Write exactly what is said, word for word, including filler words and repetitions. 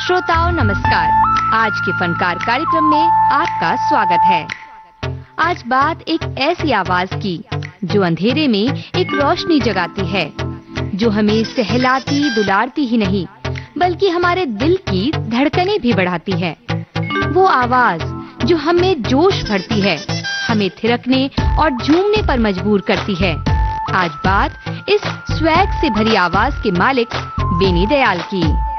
श्रोताओं नमस्कार। आज के फनकार कार्यक्रम में आपका स्वागत है। आज बात एक ऐसी आवाज की जो अंधेरे में एक रोशनी जगाती है, जो हमें सहलाती दुलारती ही नहीं बल्कि हमारे दिल की धड़कनें भी बढ़ाती है। वो आवाज जो हमें जोश भरती है, हमें थिरकने और झूमने पर मजबूर करती है। आज बात इस स्वैग से भरी आवाज के मालिक बेनी दयाल की।